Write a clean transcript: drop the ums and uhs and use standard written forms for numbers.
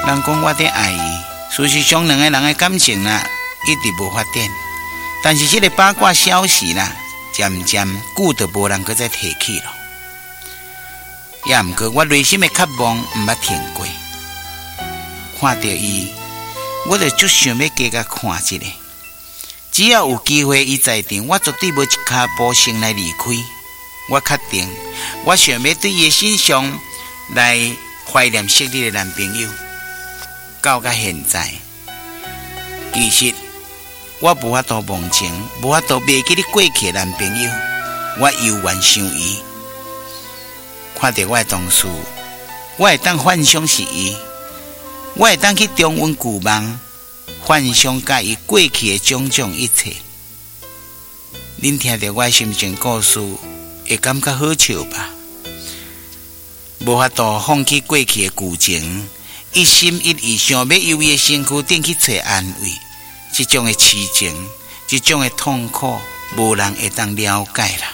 人讲我在爱伊，事实上两个人的感情啦，一直无发展。但是这个八卦消息啦，渐渐久就无人搁再提起了。也毋过我内心的渴望毋捌停过。看到伊，我就足想要加甲看一下。只要有机会伊在场，我绝对无一脚步先来离开。我确定，我想要对伊的身上来怀念昔日的男朋友。到现在，其实我无法度忘情，无法度忘记你过去的男朋友。我犹原想伊，看到我的同事，我会当幻想是伊，我会当去中温旧梦，幻想甲伊过去的种种一切。恁听到我的心情故事，会感觉好笑吧？无法度放弃过去的旧情，一心一意想要由伊的身躯顶去找安慰。这种的痴情，这种的痛苦，无人会当了解啦。